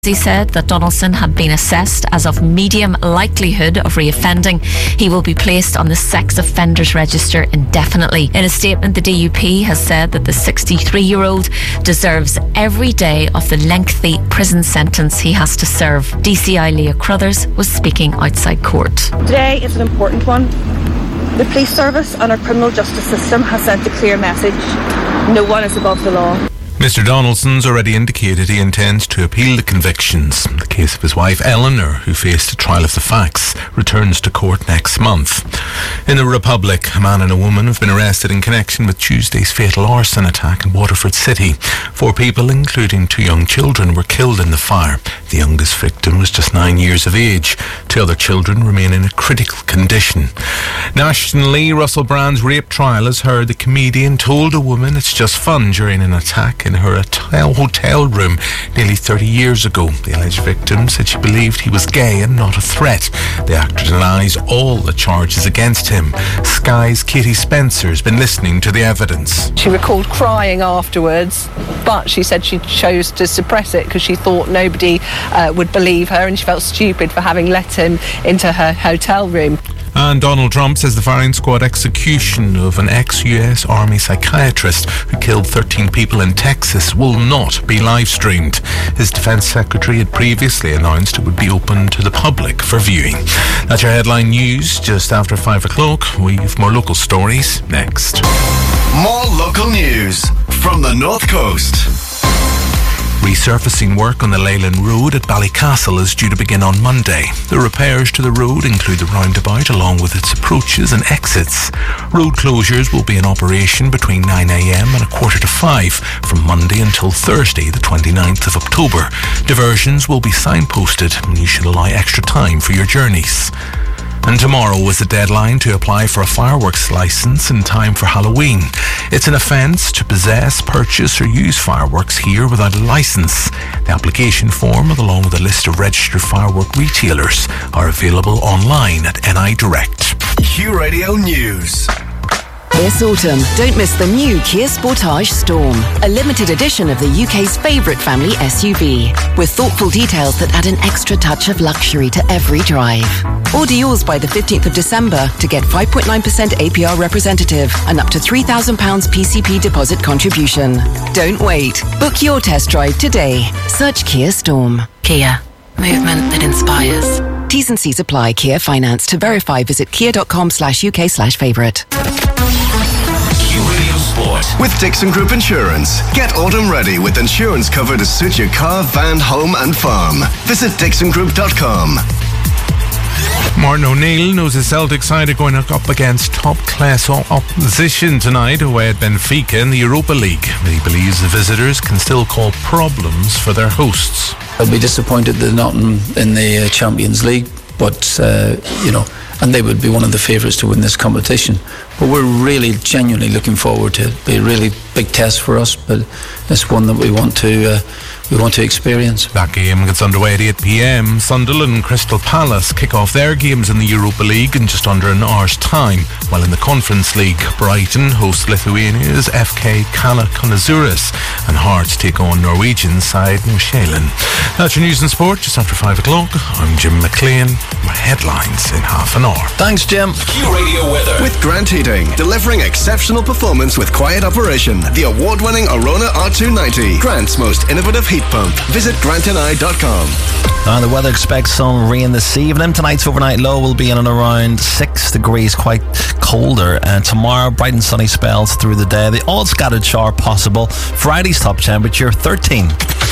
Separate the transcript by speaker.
Speaker 1: He said that Donaldson had been assessed as of medium likelihood of reoffending. He will be placed on the sex offenders register indefinitely. In a statement, the DUP has said that the 63-year-old deserves every day of the lengthy prison sentence he has to serve. DCI Leah Crothers was speaking outside court.
Speaker 2: Today is an important one. The police service and our criminal justice system has sent a clear message. No one is above the law.
Speaker 3: Mr. Donaldson's already indicated he intends to appeal the convictions. The case of his wife Eleanor, who faced a trial of the facts, returns to court next month. In the Republic, a man and a woman have been arrested in connection with Tuesday's fatal arson attack in Waterford City. 4 people, including 2 young children, were killed in the fire. The youngest victim was just 9 years of age. 2 other children remain in a critical condition. Nationally, Russell Brand's rape trial has heard the comedian told a woman it's just fun during an attack in her hotel room nearly 30 years ago. The alleged victim said she believed he was gay and not a threat. The actor denies all the charges against him. Sky's Katie Spencer has been listening to the evidence.
Speaker 4: She recalled crying afterwards, but she said she chose to suppress it because she thought nobody would believe her, and she felt stupid for having let him into her hotel room.
Speaker 3: And Donald Trump says the firing squad execution of an ex-US Army psychiatrist who killed 13 people in Texas will not be live-streamed. His defence secretary had previously announced it would be open to the public for viewing. That's your headline news. Just after 5 o'clock, we've more local stories next.
Speaker 5: More local news from the North Coast.
Speaker 3: Resurfacing work on the Leyland Road at Ballycastle is due to begin on Monday. The repairs to the road include the roundabout along with its approaches and exits. Road closures will be in operation between 9 a.m. and 4:45 from Monday until Thursday, the 29th of October. Diversions will be signposted and you should allow extra time for your journeys. And tomorrow is the deadline to apply for a fireworks licence in time for Halloween. It's an offence to possess, purchase or use fireworks here without a licence. The application form, along with a list of registered firework retailers, are available online at NI Direct.
Speaker 5: Q Radio News.
Speaker 6: This autumn, don't miss the new Kia Sportage Storm, a limited edition of the UK's favourite family SUV, with thoughtful details that add an extra touch of luxury to every drive. Order yours by the 15th of December to get 5.9% APR representative and up to £3,000 PCP deposit contribution. Don't wait. Book your test drive today. Search Kia Storm. Kia. Movement that inspires. T's and C's apply. Kia Finance. To verify, visit kia.com/UK/favourite.
Speaker 5: Radio Sport with Dixon Group Insurance. Get autumn ready with insurance cover to suit your car, van, home and farm. Visit dixongroup.com.
Speaker 3: Martin O'Neill knows his Celtic side are going up against top-class opposition tonight away at Benfica in the Europa League. But he believes the visitors can still cause problems for their hosts.
Speaker 7: I'll be disappointed they're not in the Champions League, but, and they would be one of the favourites to win this competition. But we're really genuinely looking forward to it. It'll be a really big test for us, but it's one that we want to experience.
Speaker 3: That game gets underway at 8 p.m. Sunderland and Crystal Palace kick off their games in the Europa League in just under an hour's time, while in the Conference League, Brighton host Lithuania's FK Kaunas and Hearts take on Norwegian side Nordsjælland. That's your news and sport just after 5 o'clock. I'm Jim McLean. My headlines in half an hour.
Speaker 7: Thanks, Jim.
Speaker 5: Q Radio weather with Grant Heating, delivering exceptional performance with quiet operation. The award-winning Arona R290, Grant's most innovative heat pump. Visit grantni.com.
Speaker 8: The weather expects some rain this evening. Tonight's overnight low will be in and around 6 degrees, quite colder. And tomorrow, bright and sunny spells through the day. The odd scattered shower possible. Friday's top temperature 13.